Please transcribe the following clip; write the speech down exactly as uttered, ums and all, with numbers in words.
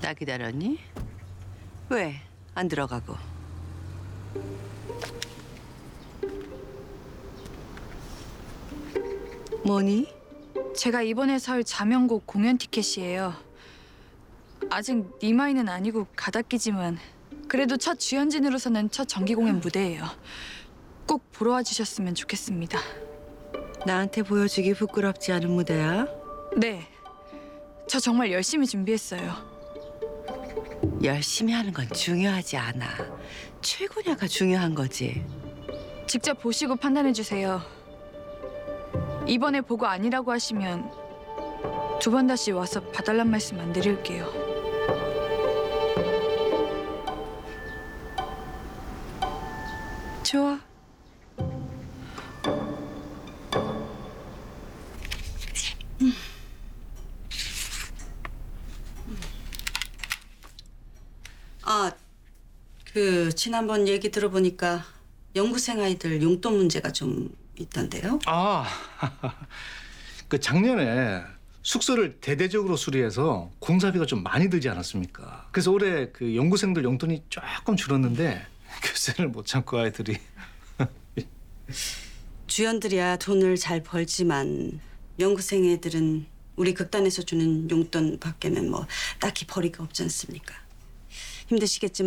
나 기다렸니? 왜 안 들어가고? 뭐니? 제가 이번에 설 자명곡 공연 티켓이에요. 아직 니마이는 아니고 가닥기지만 그래도 첫 주연진으로서는 첫 정기 공연 무대예요. 꼭 보러 와주셨으면 좋겠습니다. 나한테 보여주기 부끄럽지 않은 무대야? 네, 저 정말 열심히 준비했어요. 열심히 하는 건 중요하지 않아. 최고냐가 중요한 거지. 직접 보시고 판단해 주세요. 이번에 보고 아니라고 하시면 두 번 다시 와서 봐달란 말씀 안 드릴게요. 좋아. 아, 그 지난번 얘기 들어보니까 연구생 아이들 용돈 문제가 좀 있던데요? 아, 그 작년에 숙소를 대대적으로 수리해서 공사비가 좀 많이 들지 않았습니까? 그래서 올해 그 연구생들 용돈이 조금 줄었는데 교세를 못 참고 아이들이. 주연들이야 돈을 잘 벌지만 연구생 애들은 우리 극단에서 주는 용돈 밖에는 뭐 딱히 벌이가 없지 않습니까? 힘드시겠지만